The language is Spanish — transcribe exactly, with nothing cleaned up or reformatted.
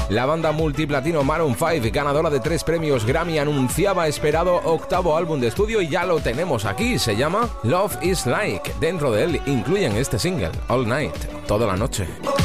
La banda multiplatino Maroon cinco, ganadora de tres premios Grammy, anunciaba esperado octavo álbum de estudio y ya lo tenemos aquí. Se llama Love is Like. Dentro de él incluyen este single, All Night, toda la noche.